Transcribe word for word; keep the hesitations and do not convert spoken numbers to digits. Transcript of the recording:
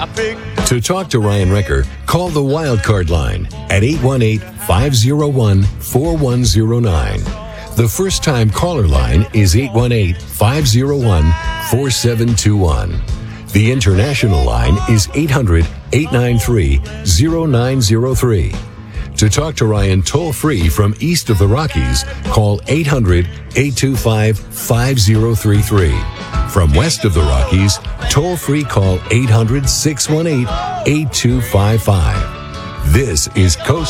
I picked To talk to Ryan Recker, call the Wildcard line at eight one eight, five oh one, four one oh nine. The first-time caller line is eight one eight, five oh one, four seven two one. The international line is eight hundred, eight nine three, oh nine oh three. To talk to Ryan toll-free from east of the Rockies, call eight hundred, eight two five, five oh three three. From west of the Rockies, toll-free call eight hundred, six one eight, eight two five five. This is Coast